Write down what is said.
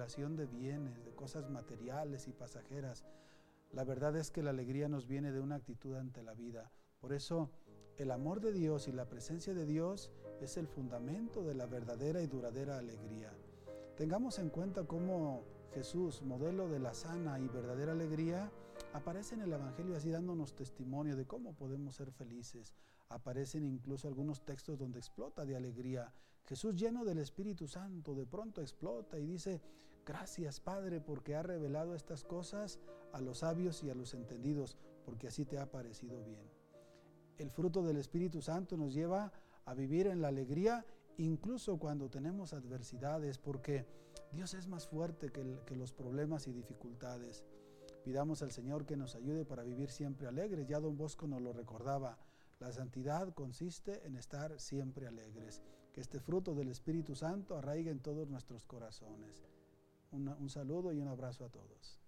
acumulación de bienes, de cosas materiales y pasajeras. La verdad es que la alegría nos viene de una actitud ante la vida. Por eso, el amor de Dios y la presencia de Dios es el fundamento de la verdadera y duradera alegría. Tengamos en cuenta cómo Jesús, modelo de la sana y verdadera alegría, aparece en el Evangelio así dándonos testimonio de cómo podemos ser felices. Aparecen incluso algunos textos donde explota de alegría. Jesús, lleno del Espíritu Santo, de pronto explota y dice: gracias, Padre, porque ha revelado estas cosas a los sabios y a los entendidos, porque así te ha parecido bien. El fruto del Espíritu Santo nos lleva a vivir en la alegría incluso cuando tenemos adversidades, porque Dios es más fuerte que los problemas y dificultades. Pidamos al Señor que nos ayude para vivir siempre alegres. Ya don Bosco nos lo recordaba, la santidad consiste en estar siempre alegres. Que este fruto del Espíritu Santo arraigue en todos nuestros corazones. Un saludo y un abrazo a todos.